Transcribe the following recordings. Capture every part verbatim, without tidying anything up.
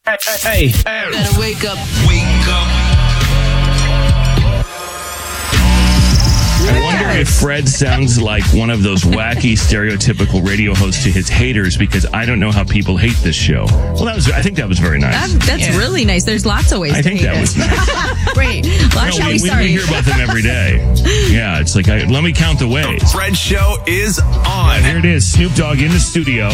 Hey, hey. Better wake up. Wake up. I wonder if Fred sounds like one of those wacky, stereotypical radio hosts to his haters, because I don't know how people hate this show. Well, that was. I think that was very nice. That, that's Yeah. really nice. There's lots of ways I to think hate that it. was nice. Great. Lots No, of we, we, sorry. we hear about them every day. Yeah, it's like, I, let me count the ways. Fred Show is on. Here it is, Snoop Dogg in the studio.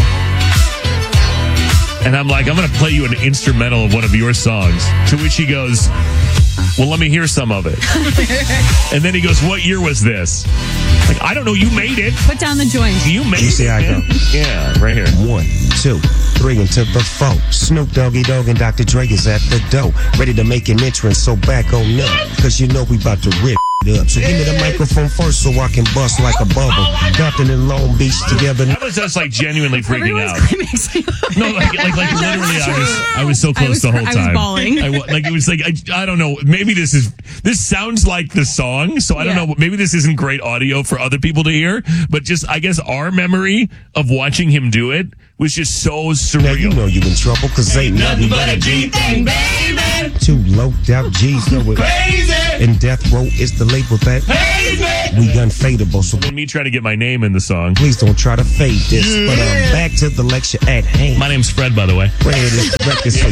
And I'm like, I'm going to play you an instrumental of one of your songs. To which he goes, well, let me hear some of it. And then he goes, what year was this? Like, I don't know. You made it. Put down the joint. You made You see it. how I go. Yeah, right here. One, two, three, into the four. Snoop Doggy Dogg and Doctor Dre is at the door, ready to make an entrance, so back on up, cause you know we about to rip it up. So give me the microphone first so I can bust like a bubble. Compton and Long Beach together. That was us like genuinely freaking Everyone's out. climaxing. No, like, like, like literally, I was, I was so close I was the cr- whole I was time. bawling. I wa- like it was like I, I don't know. Maybe this is this sounds like the song, so I don't Yeah. know. Maybe this isn't great audio for other people to hear, but just I guess our memory of watching him do it was just so Now you surreal. know you in trouble, cause ain't nothing but a G thing, baby. Two low out G's know it. Crazy. And Death Row is the label that we unfadable, so And me trying to get my name in the song. please don't try to fade this. But um, back to the lecture at hand. My name's Fred, by the way. Red is the record, so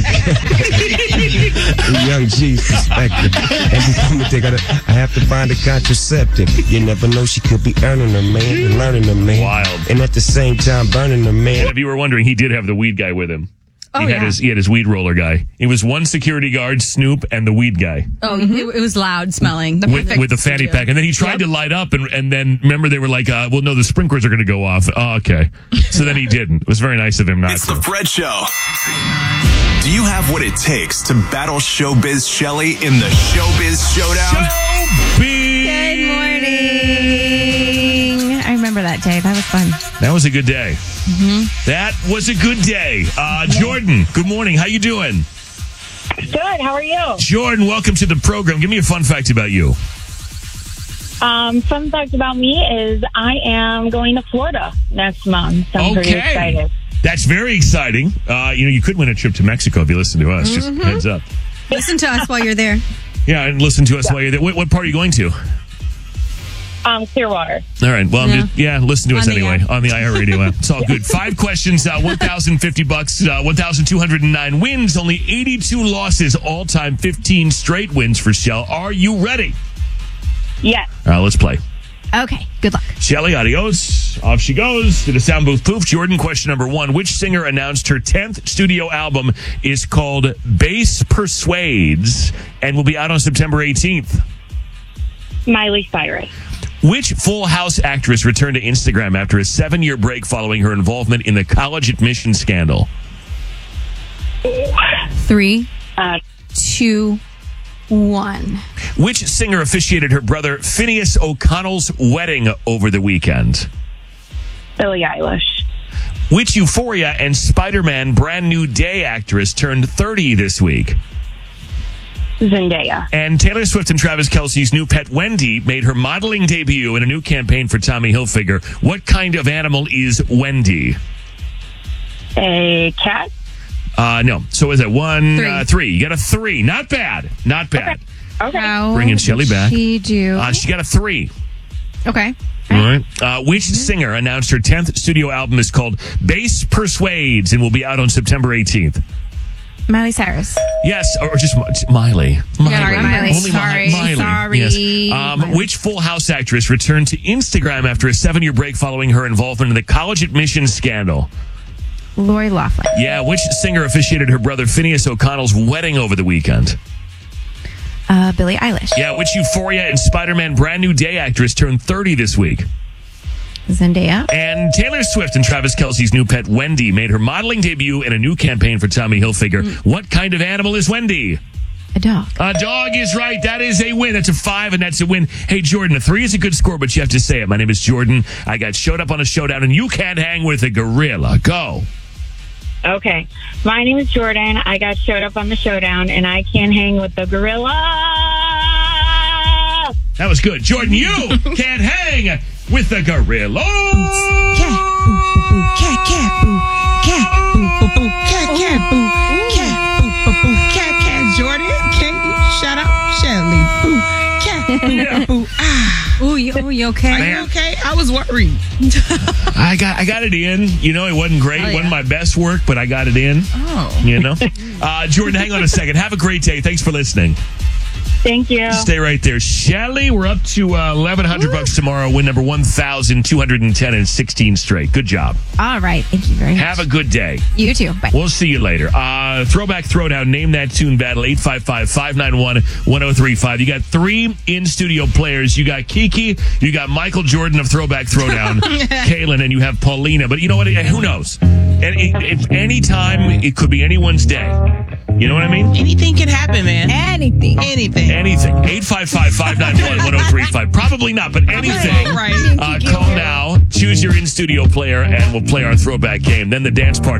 the young G's perspective. And before me think, I I have to find a contraceptive. You never know, she could be earning her man and learning her man. Wild. And at the same time, burning her man. If you were wondering, he did have the weed guy with him. Oh, he had yeah. his he had his weed roller guy. It was one security guard, Snoop, and the weed guy. Oh, it, it was loud smelling. The with, perfect with the fanny studio. pack. And then he tried Yep. to light up, and, and then remember they were like, uh, well, no, the sprinklers are going to go off. Oh, okay. So then he didn't. It was very nice of him not It's to. the Fred Show. Do you have what it takes to battle Showbiz Shelly in the Showbiz Showdown? Good morning. I remember that day. That was fun. That was a good day. Mm-hmm. That was a good day. Uh, Jordan, good morning. How you doing? Good. How are you? Jordan, welcome to the program. Give me a fun fact about you. Um, fun fact about me is I am going to Florida next month. So I'm pretty Okay. excited. That's very exciting. Uh, you know, you could win a trip to Mexico if you listen to us. Just Mm-hmm. heads up. Listen to us while you're there. Yeah, and listen to us while you're there. What, what part are you going to? Um, Clearwater. All right. Well, I'm Yeah. just, yeah, listen to us On the anyway app. on the iHeartRadio app. It's all good. Five questions, uh, one thousand fifty bucks, uh, one thousand two hundred nine wins, only eighty-two losses, all time fifteen straight wins for Shell. Are you ready? Yes. All right, let's play. Okay. Good luck. Shelly, adios. Off she goes to the sound booth poof. Jordan, question number one. Which singer announced her tenth studio album is called Bass Persuades and will be out on September eighteenth? Miley Cyrus. Which Full House actress returned to Instagram after a seven-year break following her involvement in the college admission scandal? Three, Uh, two, one. Which singer officiated her brother Phineas O'Connell's wedding over the weekend? Billie Eilish. Which Euphoria and Spider-Man Brand New Day actress turned thirty this week? Zendaya. And Taylor Swift and Travis Kelce's new pet Wendy made her modeling debut in a new campaign for Tommy Hilfiger. What kind of animal is Wendy? A cat. Uh, no. So is it one, Three. Uh, three? You got a three. Not bad. Not bad. Okay. How Bringing Shelley did back. She do. Uh, she got a three. Okay. All right. Uh, which singer announced her tenth studio album is called Bass Persuades and will be out on September eighteenth? Miley Cyrus. Yes, or just Mi- Miley. Miley. Yeah, Miley. Only Mi- Sorry. Miley. Sorry. Yes. Um, Miley. which Full House actress returned to Instagram after a seven-year break following her involvement in the college admissions scandal? Lori Loughlin. Yeah, which singer officiated her brother Phineas O'Connell's wedding over the weekend? Uh, Billie Eilish. Yeah, which Euphoria and Spider-Man Brand New Day actress turned thirty this week? Zendaya. And Taylor Swift and Travis Kelce's new pet Wendy made her modeling debut in a new campaign for Tommy Hilfiger. Mm. What kind of animal is Wendy? A dog. A dog is right. That is a win. That's a five, and that's a win. Hey, Jordan, a three is a good score, but you have to say it. My name is Jordan. I got showed up on a showdown, and you can't hang with a gorilla. Go. Okay. My name is Jordan. I got showed up on the showdown, and I can't hang with the gorilla. That was good. Jordan, you can't hang with the gorilla. Cat. Boo, boo, boo. Cat, cat, boo. Cat, boo, boo, boo. Cat, cat, boo. Cat, boo, You okay? Are Man. you okay? I was worried. I got I got it in. You know, it wasn't great. Oh, It yeah. wasn't my best work, but I got it in. Oh. You know? Uh, Jordan, hang on a second. Have a great day. Thanks for listening. Thank you. Stay right there. Shelly, we're up to uh, eleven hundred bucks tomorrow. Win number one thousand two hundred ten and sixteen straight. Good job. All right. Thank you very much. Have a good day. You too. Bye. We'll see you later. Uh, throwback Throwdown. Name that tune battle. eight five five, five nine one, one oh three five. You got three in-studio players. You got Kiki. You got Michael Jordan of Throwback Throwdown. Kaylin. And you have Paulina. But you know what? Who knows? And if any time, it could be anyone's day. You know what I mean? Anything can happen, man. Anything. Anything. Anything. eight five five, five nine one, one oh three five. Probably not, but anything. Right. Uh, call now. Choose your in-studio player, and we'll play our throwback game. Then the dance party.